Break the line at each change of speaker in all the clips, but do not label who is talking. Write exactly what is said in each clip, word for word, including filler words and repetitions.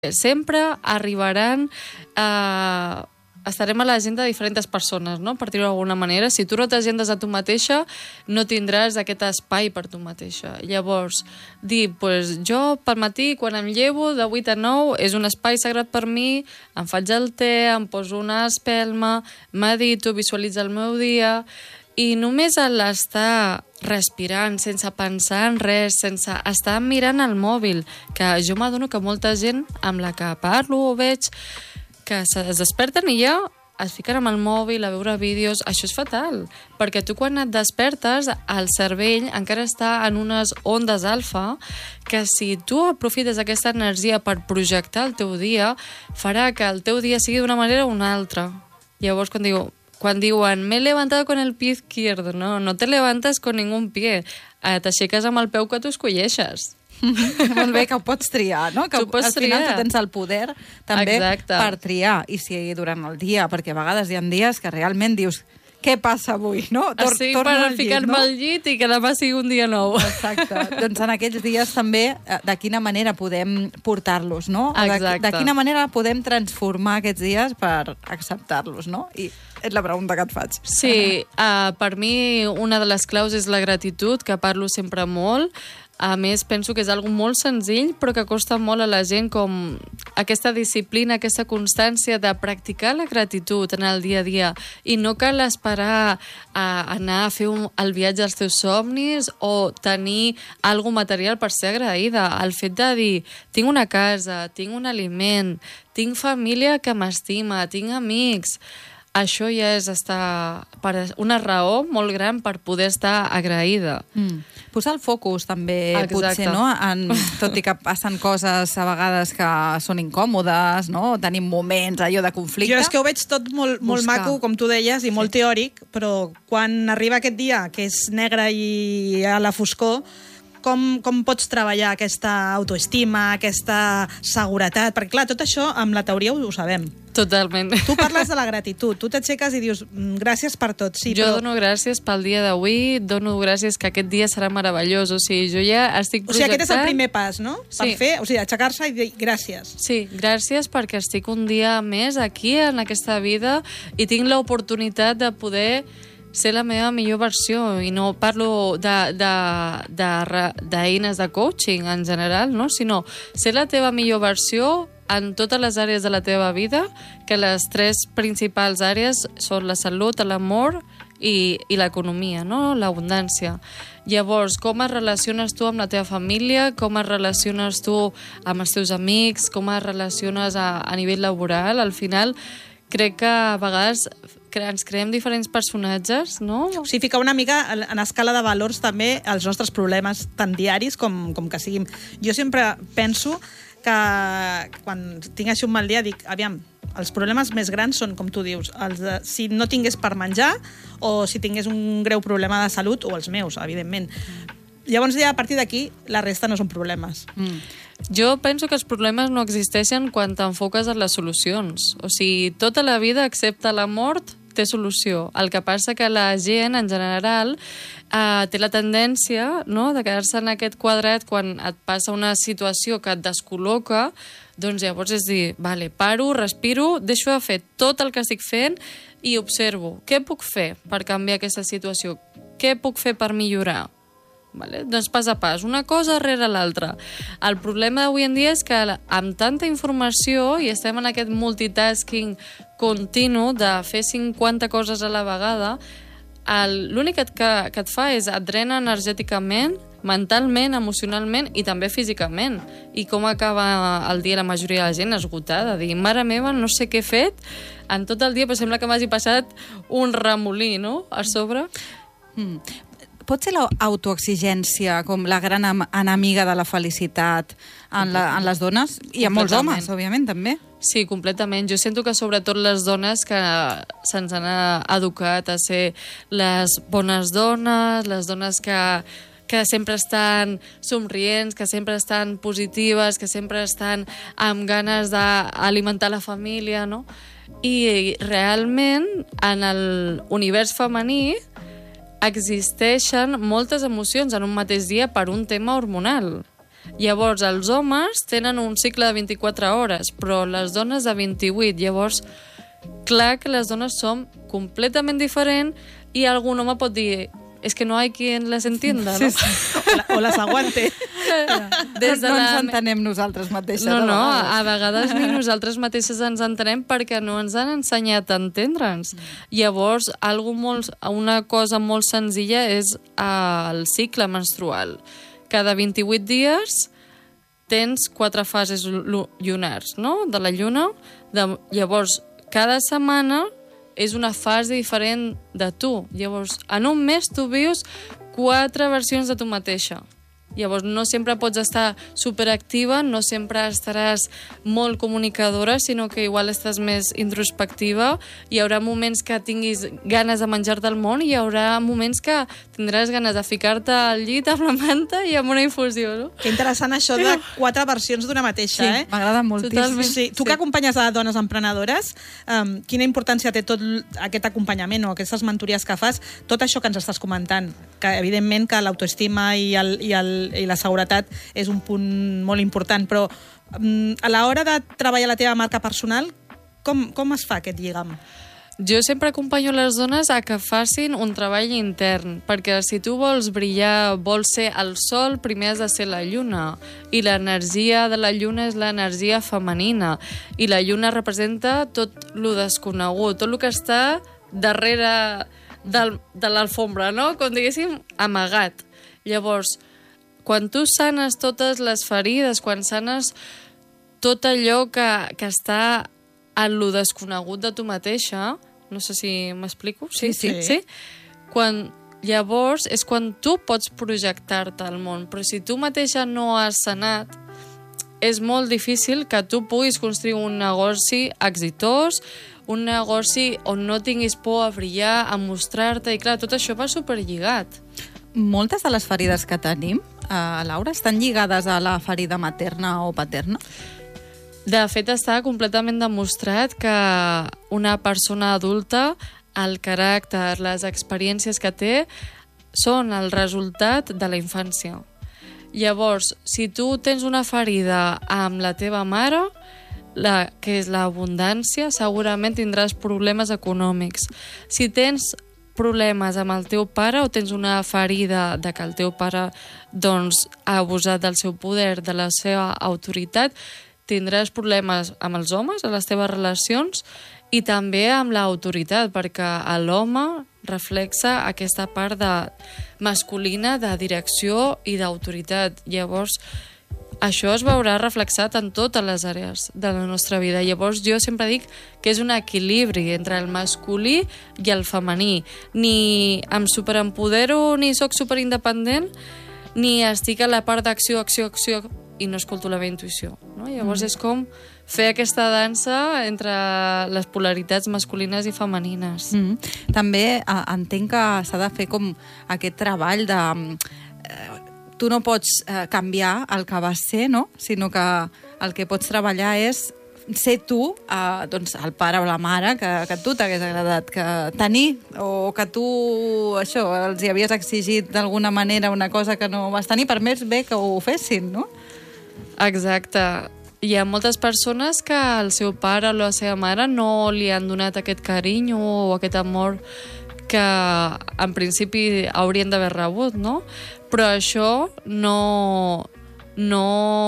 Sempre arribaran a... estarem a l'agenda de diferents persones, no? Per dir-ho d'alguna manera. Si tu no t'agendes a tu mateixa, no tindràs aquest espai per tu mateixa. Llavors, dir, pues, jo pel matí, quan em llevo, de vuit a nou, és un espai sagrat per mi, em faig el te, em poso una espelma, medito, visualitzo el meu dia, i només a l'estar respirant, sense pensar en res, sense estar mirant el mòbil, que jo m'adono que molta gent amb la que parlo o veig que es desperten i ja es fiquen amb el mòbil a veure vídeos. Això és fatal, perquè tu quan et despertes el cervell encara està en unes ondes alfa que si tu aprofites aquesta energia per projectar el teu dia farà que el teu dia sigui d'una manera o una altra. Llavors quan diu Quan diuen, me he levantado con el pie izquierdo, no, no te levantes con ningún pie. Eh, T'aixeques amb el peu que tu escolleixes.
Molt bé, que ho pots triar, no? Que
tu pots
al final
triar.
tu tens el poder també
Exacte.
Per triar. I si durant el dia, perquè a vegades hi ha dies que realment dius què passa avui, no?
Tor Estic per ficar-me al llit i que demà sigui un dia nou.
Exacte. Doncs en aquells dies també de quina manera podem portar-los, no?
Exacte.
De, de quina manera podem transformar aquests dies per acceptar-los, no? I és la pregunta que et faig.
Sí, uh, per mi una de les claus és la gratitud, que parlo sempre molt. A més, penso que és algo molt senzill, però que costa molt a la gent, com aquesta disciplina, aquesta constància de practicar la gratitud en el dia a dia. I no cal esperar a anar a fer un, el viatge als teus somnis o tenir alguna material per ser agraïda. El fet de dir, tinc una casa, tinc un aliment, tinc família que m'estima, tinc amics... Això ja és estar per una raó molt gran per poder estar agraïda.
Mm. Posar el focus també,
Exacte.
Potser, no? En, tot i que passen coses a vegades que són incòmodes, no? Tenim moments allò de conflicte.
Jo és que ho veig tot molt, molt maco, com tu deies, i molt sí. teòric, però quan arriba aquest dia, que és negre i a la foscor, Com, com pots treballar aquesta autoestima, aquesta seguretat? Perquè, clar, tot això amb la teoria ho, ho sabem.
Totalment.
Tu parles de la gratitud, tu t'aixeques i dius gràcies per tot. Sí,
jo
però...
dono gràcies pel dia d'avui, dono gràcies que aquest dia serà meravellós. O sigui, jo ja estic projectant...
O sigui, aquest és el primer pas, no?
Sí.
Per fer, o sigui, aixecar-se i dir gràcies.
Sí, gràcies perquè estic un dia més aquí en aquesta vida i tinc l'oportunitat de poder ser la meva millor versió, i no parlo d'eines de, de, de, de coaching en general, no? Sinó ser la teva millor versió en totes les àrees de la teva vida, que les tres principals àrees són la salut, l'amor i, i l'economia, no? L'abundància. Llavors, com es relaciones tu amb la teva família, com es relaciones tu amb els teus amics, com es relaciones a, a nivell laboral, al final crec que a vegades ens creem diferents personatges, no?
O sigui, ficar una mica en escala de valors també els nostres problemes tan diaris com, com que siguin. Jo sempre penso que quan tinc així un mal dia dic, aviam, els problemes més grans són, com tu dius, els de, si no tingués per menjar o si tingués un greu problema de salut, o els meus, evidentment. Llavors ja a partir d'aquí la resta no són problemes.
Mm. Jo penso que els problemes no existeixen quan t'enfoques en les solucions. O sigui, tota la vida, excepte la mort, té solució. El que passa que la gent, en general, eh, té la tendència, no?, de quedar-se en aquest quadrat quan et passa una situació que et descol·loca, doncs llavors és dir, vale, paro, respiro, deixo de fer tot el que estic fent i observo. Què puc fer per canviar aquesta situació? Què puc fer per millorar? Vale? Doncs pas a pas, una cosa rere l'altra. El problema d'avui en dia és que amb tanta informació i estem en aquest multitasking continu de fer cinquanta coses a la vegada, l'únic que, que et fa és et drena energèticament, mentalment, emocionalment i també físicament. I com acaba el dia la majoria de la gent? Esgotada. Dir, mare meva, no sé què he fet en tot el dia, però sembla que m'hagi passat un remolí, no?, a sobre.
Mm. Pot ser l'autoexigència com la gran enemiga de la felicitat en, la, en les dones? I en molts homes, òbviament, també.
Sí, completament. Jo sento que sobretot les dones que se'ns han educat a ser les bones dones, les dones que, que sempre estan somrients, que sempre estan positives, que sempre estan amb ganes d'alimentar la família, no? I realment, en l'univers femení, existeixen moltes emocions en un mateix dia per un tema hormonal. Llavors, els homes tenen un cicle de vint-i-quatre hores, però les dones de vint-i-vuit. Llavors, clar que les dones som completament diferents i algun home pot dir és que no hi ha qui les entienda, no?
Sí, sí. O, la, o les aguante.
Des de no la... ens entenem nosaltres mateixes.
No, no, a vegades ni nosaltres mateixes ens entenem perquè no ens han ensenyat a entendre'ns. Llavors, algo molt, una cosa molt senzilla és el cicle menstrual. Cada vint-i-vuit dies tens quatre fases lunars, no?, de la lluna. De, llavors, cada setmana és una fase diferent de tu. Llavors, en un mes tu vius quatre versions de tu mateixa. Llavors, no sempre pots estar superactiva, no sempre estaràs molt comunicadora, sinó que igual estàs més introspectiva. Hi haurà moments que tinguis ganes de menjar-te el món i hi haurà moments que tindràs ganes de ficar-te al llit amb la manta i amb una infusió, no?
Que interessant això de quatre versions d'una mateixa,
sí,
eh?
M'agrada moltíssim.
Sí, tu que acompanyes a dones emprenedores, um, quina importància té tot aquest acompanyament o aquestes mentories que fas, tot això que ens estàs comentant, que evidentment que l'autoestima i el, i el i la seguretat és un punt molt important, però um, a l'hora de treballar la teva marca personal, com, com es fa aquest lligam?
Jo sempre acompanyo les dones a que facin un treball intern, perquè si tu vols brillar, vols ser el sol, primer has de ser la lluna, i l'energia de la lluna és l'energia femenina, i la lluna representa tot lo desconegut, tot el que està darrere del, de l'alfombra, no? Com diguéssim, amagat. Llavors, quan tu sanes totes les ferides, quan sanes tot allò que, que està en lo desconegut de tu mateixa, no sé si m'explico, sí?
Sí, sí.
sí? Quan, llavors és quan tu pots projectar-te al món, però si tu mateixa no has sanat, és molt difícil que tu puguis construir un negoci exitós, un negoci on no tinguis por a brillar, a mostrar-te, i clar, tot això va superlligat.
Moltes de les ferides que tenim, eh, Laura, estan lligades a la ferida materna o paterna?
De fet, està completament demostrat que una persona adulta, el caràcter, les experiències que té, són el resultat de la infància. Llavors, si tu tens una ferida amb la teva mare, la, que és l'abundància, segurament tindràs problemes econòmics. Si tens problemes amb el teu pare o tens una ferida de que el teu pare doncs, ha abusat del seu poder, de la seva autoritat, tindràs problemes amb els homes, a les teves relacions, i també amb l'autoritat, perquè l'home reflexa aquesta part de masculina de direcció i d'autoritat. Llavors, això es veurà reflexat en totes les àrees de la nostra vida. Llavors, jo sempre dic que és un equilibri entre el masculí i el femení. Ni em superempodero, ni sóc superindependent, ni estic a la part d'acció, acció, acció, i no escolto la meva intuïció. No? Llavors, mm. és com fer aquesta dansa entre les polaritats masculines i femenines.
Mm. També eh, entenc que s'ha de fer com aquest treball de... Eh, tu no pots eh, canviar el que vas ser, no? Sinó que el que pots treballar és ser tu, eh, doncs, el pare o la mare que, que tu t'hagués agradat que tenir, o que tu això, els hi havies exigit d'alguna manera una cosa que no vas tenir, per més bé que ho fessin, no?
Exacte. Hi ha moltes persones que el seu pare o la seva mare no li han donat aquest carinyo o aquest amor que en principi haurien d'haver rebut, no? Però això no, no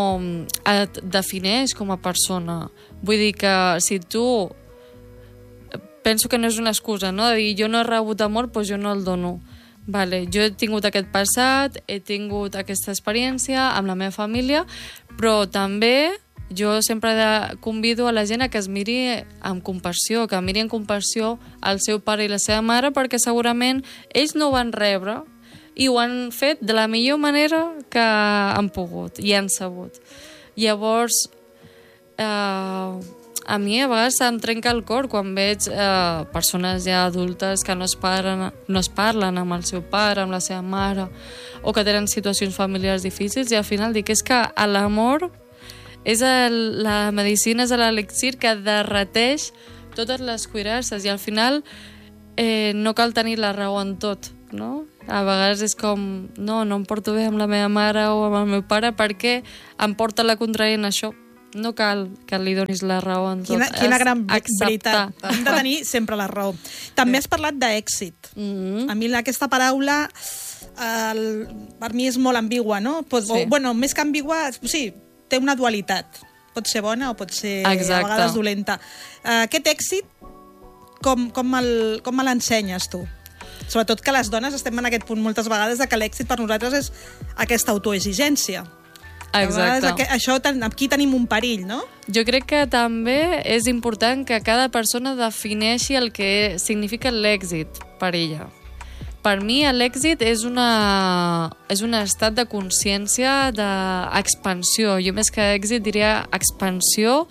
et defineix com a persona. Vull dir que si tu... Penso que no és una excusa, no? De dir, jo no he rebut amor, doncs jo no el dono. Vale, jo he tingut aquest passat, he tingut aquesta experiència amb la meva família, però també jo sempre convido a la gent a que es miri amb compassió, que miri amb compassió al seu pare i la seva mare, perquè segurament ells no ho van rebre i ho han fet de la millor manera que han pogut i han sabut. Llavors, eh, a mi a vegades em trenca el cor quan veig eh, persones ja adultes que no es, parlen, no es parlen amb el seu pare, amb la seva mare, o que tenen situacions familiars difícils, i al final dic és que l'amor és el, la medicina, és l'elixir que derreteix totes les cuirasses, i al final eh, no cal tenir la raó en tot, no? A vegades és com, no, no em porto bé amb la meva mare o amb el meu pare perquè em porta la contrària en això. No cal que li donis la raó en tot.
Quina, quina gran
acceptar.
veritat. Hem de tenir sempre la raó. També has parlat d'èxit.
Mm-hmm.
A mi aquesta paraula el, per mi és molt ambigua, no? Pot,
Sí.
o, bueno, més que ambigua, sí, té una dualitat. Pot ser bona o pot ser
Exacte.
a vegades dolenta. Uh, aquest èxit, com, com el- com me l'ensenyes tu? Sobretot que les dones estem en aquest punt moltes vegades de que l'èxit per nosaltres és aquesta autoexigència. A vegades
Exacte.
aqu- això, ten- aquí tenim un perill, no?
Jo crec que també és important que cada persona defineixi el que significa l'èxit per ella. Per mi l'èxit és, una, és un estat de consciència d'expansió. Jo més que èxit diria expansió,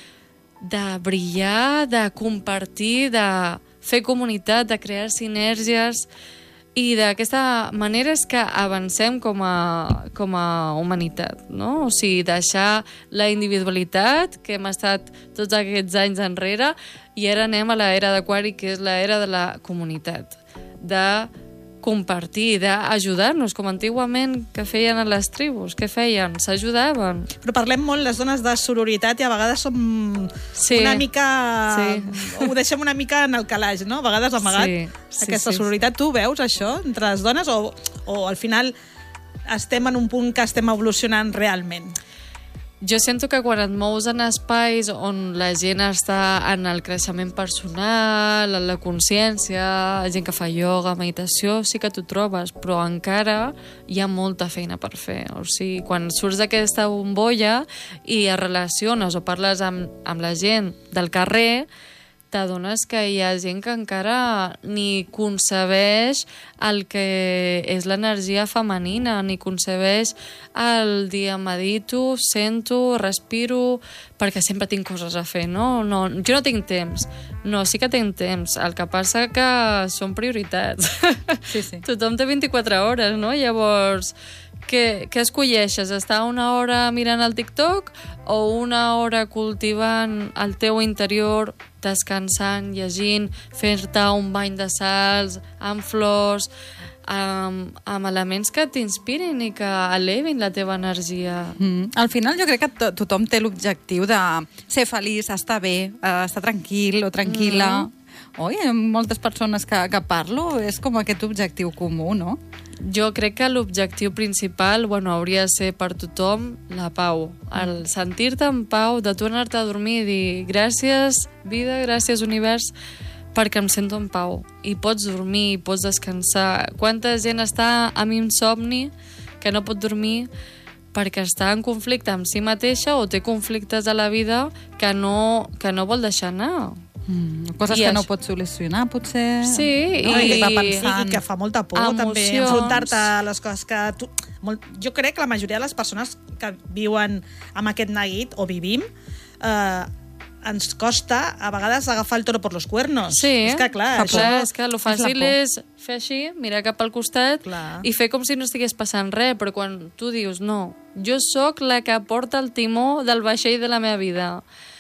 de brillar, de compartir, de fer comunitat, de crear sinergies. I d'aquesta manera és que avancem com a, com a humanitat, no? O sigui, deixar la individualitat que hem estat tots aquests anys enrere i ara anem a l'era d'Aquari, que és l'era de la comunitat, de compartir, d'ajudar-nos, com antigament que feien a les tribus. Què feien? S'ajudaven.
Però parlem molt les dones de sororitat i a vegades som
Sí.
una mica...
Sí.
Ho deixem una mica en el calaix, no? A vegades amagat.
Sí, sí,
Aquesta
sí.
sororitat, tu veus això entre les dones o, o al final estem en un punt que estem evolucionant realment?
Jo sento que quan et mous en espais on la gent està en el creixement personal, en la consciència, gent que fa ioga, meditació, sí que t'ho trobes, però encara hi ha molta feina per fer. O sigui, quan surts d'aquesta bombolla i es relaciones o parles amb, amb la gent del carrer, t'adones que hi ha gent que encara ni concebeix el que és l'energia femenina, ni concebeix el dia medito, sento, respiro, perquè sempre tinc coses a fer, no? no jo no tinc temps. No, sí que tinc temps. El que passa que són prioritats.
Sí, sí.
Tothom té vint-i-quatre hores, no? Llavors, què, què escolleixes? Estar una hora mirant el TikTok o una hora cultivant el teu interior, descansant, llegint, fer-te un bany de salts, amb flors, amb, amb elements que t'inspirin i que elevin la teva energia.
Mm. Al final jo crec que to tothom té l'objectiu de ser feliç, estar bé, eh, estar tranquil o tranquil·la. Mm. Oi, amb moltes persones que, que parlo és com aquest objectiu comú, no?
Jo crec que l'objectiu principal, bueno, hauria de ser per tothom la pau. El sentir-te en pau, de tu anar-te a dormir i dir gràcies vida, gràcies univers, perquè em sento en pau. I pots dormir, pots descansar. Quanta gent està amb insomni que no pot dormir perquè està en conflicte amb si mateixa o té conflictes a la vida que no, que no vol deixar anar.
Mm. Coses
I
que
això-
no pots solucionar, potser...
Sí,
no?
i-
I, va
I,
pensant...
I que fa molta por
Emocions.
també enfrontar-te a les coses que tu... Molt, jo crec que la majoria de les persones que viuen amb aquest neguit o vivim eh, ens costa a vegades agafar el toro per los cuernos.
Sí,
És que clar,
que,
això...
clar, és que el fàcil
por.
és fer així, mirar cap al costat
Clar.
i fer com si no estigués passant res, però quan tu dius no, jo sóc la que porta el timó del vaixell de la meva vida,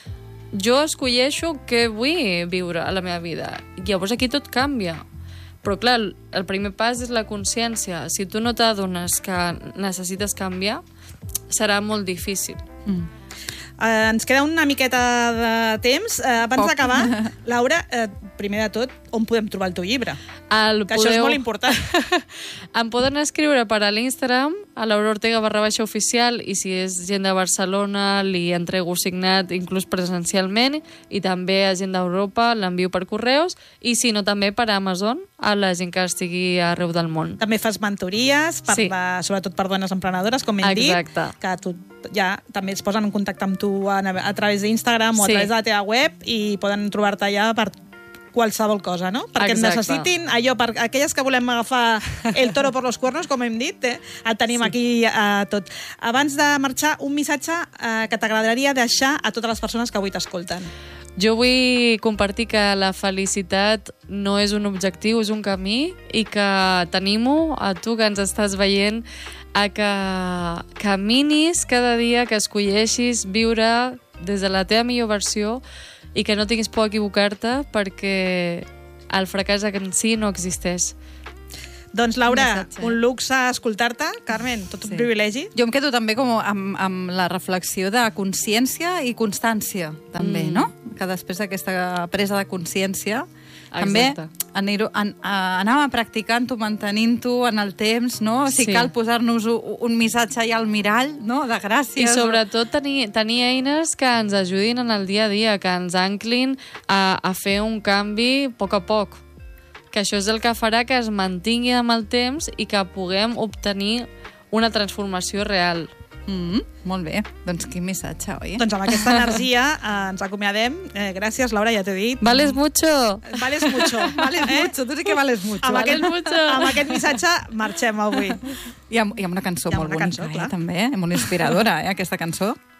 jo escolleixo què vull viure a la meva vida, llavors aquí tot canvia. Però clar, el primer pas és la consciència. Si tu no t'adones que necessites canviar, serà molt difícil.
Mm.
Eh, ens queda una miqueta de temps. Eh, abans
Poc.
d'acabar, Laura, eh, primer de tot, on podem trobar el teu llibre?
El
Que això és molt important.
Em poden escriure per a l'Instagram, a Laura Ortega barra baixa oficial, i si és gent de Barcelona li entrego signat inclús presencialment, i també a gent d'Europa l'envio per correus, i si no també per Amazon, a la gent que estigui arreu del món.
També fas mentories, per
Sí.
la, sobretot per dones emprenedores, com hem
Exacte.
dit, que tu, ja també es posen en contacte amb tu a, a través d'Instagram o a
Sí.
través de la teva web i poden trobar-te allà per qualsevol cosa, no? Perquè
Exacte.
necessitin allò, per aquelles que volem agafar el toro per los cuernos, com hem dit, eh? el tenim sí. aquí a tot. Abans de marxar, un missatge eh, que t'agradaria deixar a totes les persones que avui t'escolten.
Jo vull compartir que la felicitat no és un objectiu, és un camí, i que t'animo a tu que ens estàs veient a que caminis cada dia, que escolleixis viure des de la teva millor versió i que no tinguis por a equivocar-te, perquè el fracàs en si no existeix.
Doncs, Laura,
Missatge.
un luxe escoltar-te. Carmen, tot un
Sí.
privilegi.
Jo em quedo també com amb, amb la reflexió de consciència i constància, també,
Mm.
no? Que després d'aquesta presa de consciència, també
Exacte.
anar, an, a, anar practicant-ho, mantenint-ho en el temps, no? Si
Sí.
cal posar-nos un, un missatge allà al mirall, no? De gràcies.
I sobretot tenir, tenir eines que ens ajudin en el dia a dia, que ens anclin a, a fer un canvi a poc a poc. Que això és el que farà que es mantingui amb el temps i que puguem obtenir una transformació real.
Mm, molt bé. Doncs quin missatge, oi?
Doncs amb aquesta energia eh, ens acomiadem. Eh, gràcies, Laura, ja t'he dit.
Vales mucho!
Vales mucho.
Vales mucho, tu sí que vales mucho.
Amb,
Vale.
aquest,
mucho.
amb aquest missatge marxem avui.
I amb, i amb una cançó
I amb
molt
una
bonica,
cançó,
eh,
clar.
també, eh? Molt inspiradora, eh, aquesta cançó.